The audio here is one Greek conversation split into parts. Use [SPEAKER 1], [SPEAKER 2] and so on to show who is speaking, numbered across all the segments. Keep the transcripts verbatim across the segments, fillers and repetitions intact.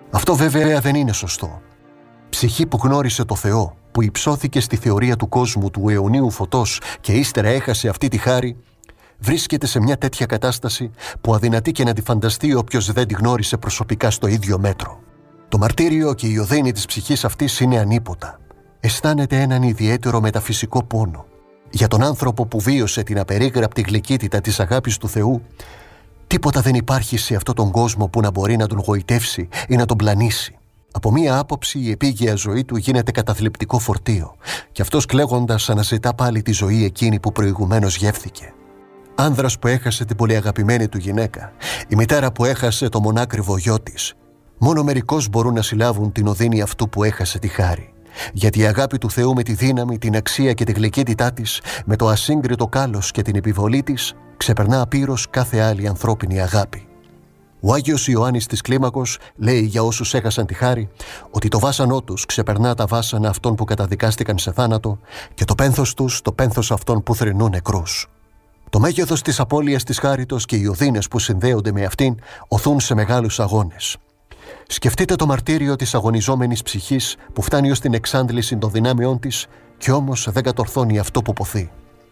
[SPEAKER 1] Αυτό βέβαια δεν είναι σωστό. Ψυχή που γνώρισε το Θεό, που υψώθηκε στη θεωρία του κόσμου του αιωνίου φωτός και ύστερα έχασε αυτή τη χάρη, βρίσκεται σε μια τέτοια κατάσταση που αδυνατεί και να τη φανταστεί όποιος δεν τη γνώρισε προσωπικά στο ίδιο μέτρο. Το μαρτύριο και η οδύνη της ψυχής αυτής είναι ανίποτα. Αισθάνεται έναν ιδιαίτερο μεταφυσικό πόνο. Για τον άνθρωπο που βίωσε την απερίγραπτη γλυκύτητα της αγάπης του Θεού, τίποτα δεν υπάρχει σε αυτόν τον κόσμο που να μπορεί να τον γοητεύσει ή να τον πλανήσει. Από μία άποψη η επίγεια ζωή του γίνεται καταθλιπτικό φορτίο και αυτός κλαίγοντας αναζητά πάλι τη ζωή εκείνη που προηγουμένως γεύθηκε. Άνδρας που έχασε την πολύ αγαπημένη του γυναίκα, η μητέρα που έχασε το μονάκριβο γιο της. Μόνο μερικώς μπορούν να συλλάβουν την οδύνη αυτού που έχασε τη χάρη. Γιατί η αγάπη του Θεού με τη δύναμη, την αξία και τη γλυκύτητά της, με το ασύγκριτο κάλος και την επιβολή της, ξεπερνά απείρως κάθε άλλη ανθρώπινη αγάπη. Ο Άγιος Ιωάννης της Κλίμακος λέει για όσους έχασαν τη χάρη ότι το βάσανό τους ξεπερνά τα βάσανα αυτών που καταδικάστηκαν σε θάνατο και το πένθος τους το πένθος αυτών που θρηνούν νεκρούς. Το μέγεθος της απώλειας της χάριτος και οι οδύνες που συνδέονται με αυτήν οθούν σε μεγάλους αγώνες. Σκεφτείτε το μαρτύριο της αγωνιζόμενης ψυχής που φτάνει ως την εξάντληση των δυνάμεών της και όμως δεν κατορθώνει αυτό που ποθεί.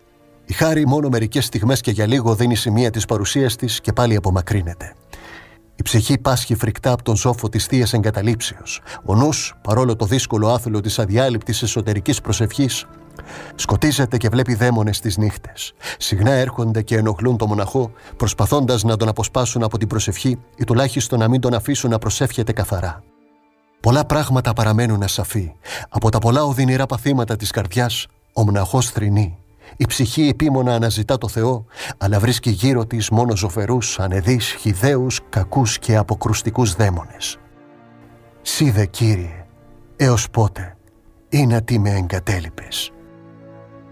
[SPEAKER 1] Η χάρη μόνο μερικές στιγμές και για λίγο δίνει σημεία της παρουσίας της και πάλι απομακρύνεται. Η ψυχή πάσχει φρικτά από τον ζόφο της θείας εγκαταλείψεως. Ο νους, παρόλο το δύσκολο άθλο της αδιάλειπτης εσωτερικής προσευχής, σκοτίζεται και βλέπει δαίμονες τις νύχτες. Συχνά έρχονται και ενοχλούν τον μοναχό, προσπαθώντας να τον αποσπάσουν από την προσευχή ή τουλάχιστον να μην τον αφήσουν να προσεύχεται καθαρά. Πολλά πράγματα παραμένουν ασαφή. Από τα πολλά οδυνηρά παθήματα της καρδιάς, ο μοναχός θρηνεί. Η ψυχή επίμονα αναζητά το Θεό, αλλά βρίσκει γύρω της μόνο ζωφερούς, ανεδείς, χυδαίους, κακούς και αποκρουστικούς δαίμονες. «Σύ δε, Κύριε, έως πότε, ή να τι με εγκατέλειπες?»